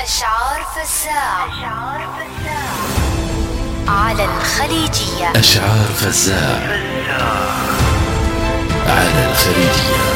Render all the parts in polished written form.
أشعار فزاع على الخليجية. أشعار فزاع على الخليجية.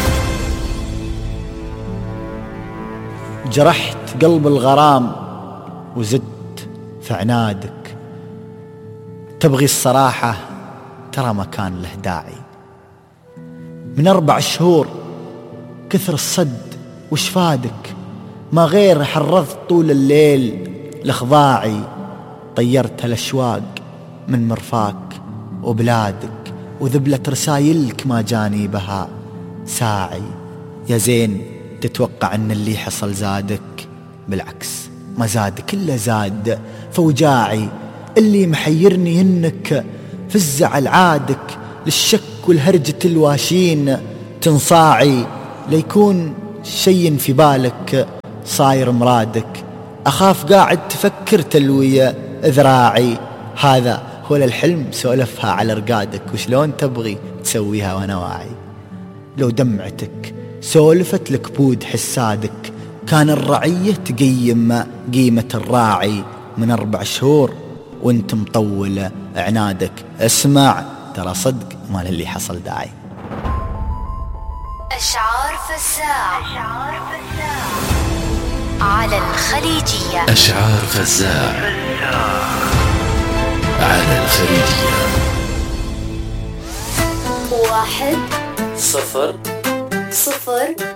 جرحت قلب الغرام وزدت في عنادك، تبغي الصراحة ترى ما كان له داعي. من 4 شهور كثر الصد وش فادك، ما غير حرضت طول الليل لخضاعي. طيرت الأشواق من مرفاك وبلادك، وذبلت رسايلك ما جاني بها ساعي. يا زين تتوقع أن اللي حصل زادك، بالعكس ما زادك إلا زاد فوجاعي. اللي محيرني إنك في الزعل عادك للشك والهرجة الواشين تنصاعي. ليكون شي في بالك صاير مرادك، أخاف قاعد تفكر تلوي ذراعي. هذا هو الحلم سولفها على رقادك، وشلون تبغي تسويها وانا واعي. لو دمعتك سولفت لكبود حسادك، كان الرعية تقيم قيمة الراعي. من 4 شهور وانت مطول عنادك، اسمع ترى صدق ما للي حصل داعي. أشعار فزاع على الخليجية. أشعار فزاع على الخليجية. 1 0 0